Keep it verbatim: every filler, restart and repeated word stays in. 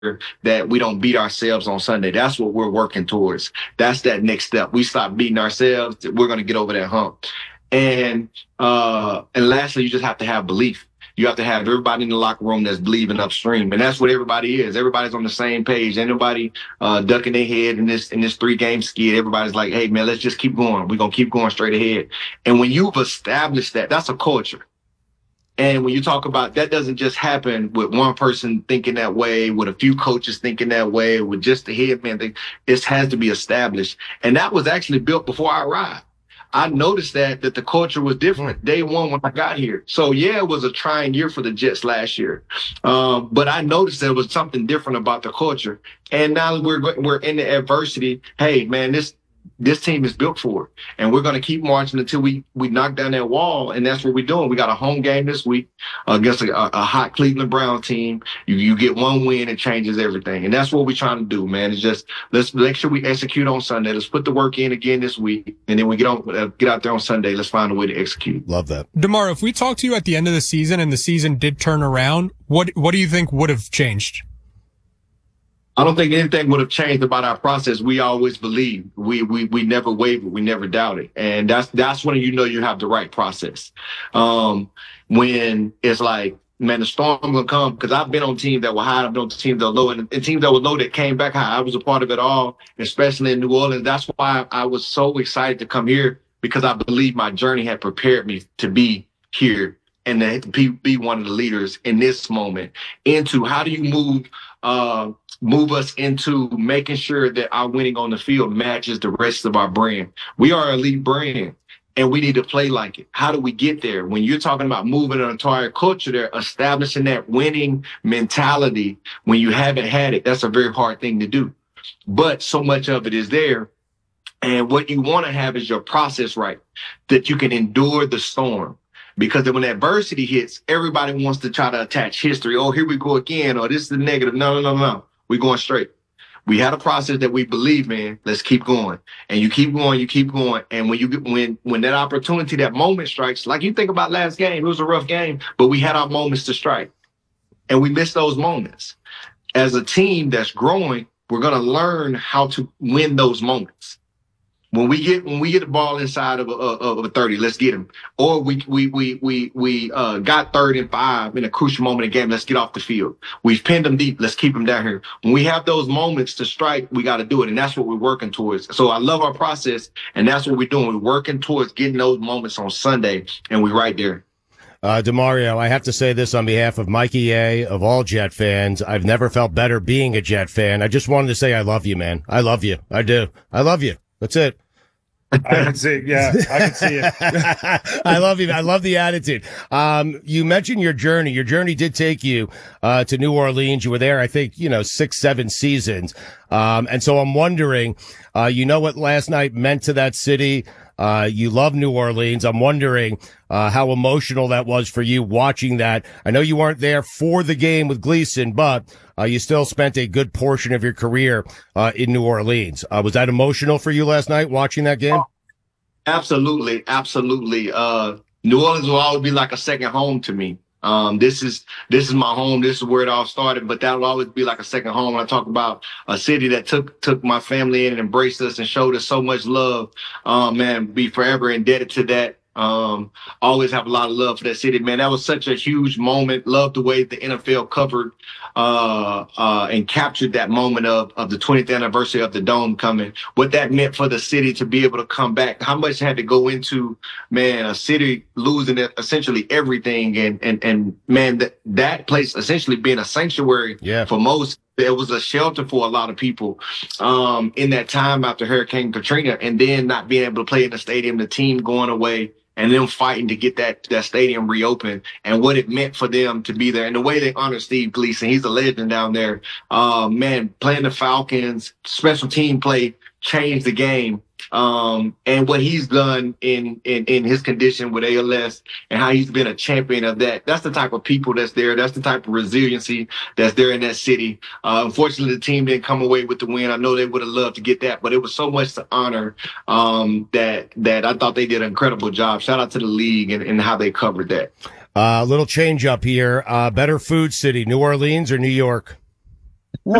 that we don't beat ourselves on Sunday. That's what we're working towards. That's that next step. We stop beating ourselves. We're going to get over that hump. And uh, and lastly, you just have to have belief. You have to have everybody in the locker room that's believing upstream, and that's what everybody is. Everybody's on the same page. Ain't nobody uh, ducking their head in this in this three game skid. Everybody's like, "Hey, man, let's just keep going. We're gonna keep going straight ahead." And when you've established that, that's a culture. And when you talk about that, doesn't just happen with one person thinking that way, with a few coaches thinking that way, with just the head man thing. It has to be established, and that was actually built before I arrived. I noticed that that the culture was different day one when I got here. So yeah, it was a trying year for the Jets last year, um, but I noticed there was something different about the culture. And now we're we're in the adversity. Hey, man, this this team is built for it, and we're going to keep marching until we we knock down that wall. And that's what we're doing. We got a home game this week against a, a hot Cleveland Brown team. You you get one win, it changes everything, and that's what we're trying to do, man. It's just let's make sure we execute on Sunday. Let's put the work in again this week, and then we get on uh, get out there on Sunday. Let's find a way to execute. Love that, DeMar. If we talk to you at the end of the season and the season did turn around, what what do you think would have changed? I don't think anything would have changed about our process. We always believed. We we we never wavered. We never doubted. And that's that's when you know you have the right process. Um, when it's like, man, the storm will come, because I've been on teams that were high, I've been on teams that were low, and, and teams that were low that came back high. I was a part of it all, especially in New Orleans. That's why I was so excited to come here, because I believe my journey had prepared me to be here and to be, be one of the leaders in this moment. Into how do you move uh, move us into making sure that our winning on the field matches the rest of our brand. We are an elite brand, and we need to play like it. How do we get there? When you're talking about moving an entire culture there, establishing that winning mentality when you haven't had it, that's a very hard thing to do. But so much of it is there. And what you want to have is your process right, that you can endure the storm. Because when adversity hits, everybody wants to try to attach history. Oh, here we go again, or this is the negative. No, no, no, no. We're going straight. We had a process that we believe in. Let's keep going. And you keep going, you keep going. And when you get when when that opportunity, that moment strikes, like you think about last game, it was a rough game, but we had our moments to strike. And we missed those moments. As a team that's growing, we're gonna learn how to win those moments. When we get when we get the ball inside of a, of a thirty, let's get him. Or we we we we we uh, got third and five in a crucial moment of the game. Let's get off the field. We've pinned them deep. Let's keep them down here. When we have those moments to strike, we got to do it, and that's what we're working towards. So I love our process, and that's what we're doing. We're working towards getting those moments on Sunday, and we're right there. Uh, DeMario, I have to say this on behalf of Mikey A, of all Jet fans. I've never felt better being a Jet fan. I just wanted to say I love you, man. I love you. I do. I love you. That's it. I can see, yeah, I can see it. I love you. I love the attitude. Um, you mentioned your journey. Your journey did take you uh, to New Orleans. You were there, I think, you know, six, seven seasons. Um, and so I'm wondering, uh, you know what last night meant to that city. Uh, you love New Orleans. I'm wondering uh, how emotional that was for you watching that. I know you weren't there for the game with Gleason, but uh, you still spent a good portion of your career uh, in New Orleans. Uh, was that emotional for you last night watching that game? Oh, absolutely, absolutely. Uh, New Orleans will always be like a second home to me. Um, this is this is my home. This is where it all started. But that will always be like a second home. When I talk about a city that took took my family in and embraced us and showed us so much love, um, man, be forever indebted to that. Um, always have a lot of love for that city, man. That was such a huge moment. Love the way the N F L covered uh, uh, and captured that moment of of the twentieth anniversary of the Dome coming. What that meant for the city to be able to come back. How much had to go into, man, a city losing essentially everything, and and and man, that that place essentially being a sanctuary yeah. for most. It was a shelter for a lot of people um, in that time after Hurricane Katrina, and then not being able to play in the stadium, the team going away, and them fighting to get that that stadium reopened, and what it meant for them to be there, and the way they honor Steve Gleason. He's a legend down there. Uh, man, playing the Falcons, special team play changed the game. Um, and what he's done in, in, in his condition with A L S and how he's been a champion of that. That's the type of people that's there. That's the type of resiliency that's there in that city. Uh, unfortunately, the team didn't come away with the win. I know they would have loved to get that, but it was so much to honor um, that that I thought they did an incredible job. Shout out to the league and, and how they covered that. A uh, little change up here. Uh, better food city, New Orleans or New York? Whoa.